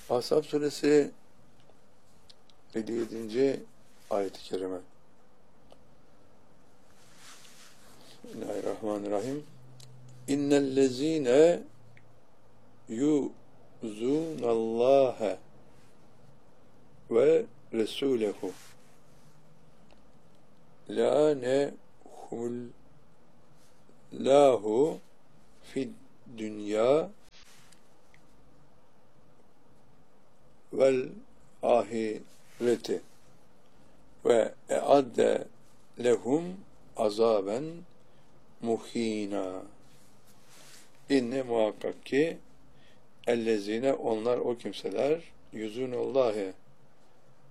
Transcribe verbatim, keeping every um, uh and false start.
Ahzab suresi elli yedinci ayet-i kerime. Bismillahirrahmanirrahim. İnnellezîne yuzûnallâhe ve resûlehu lânehumullâhu fid dünya vel ahireti ve eadde lehum azaben muhînâ. İnne muhakkak ki ellezine onlar o kimseler yüzûnullâhe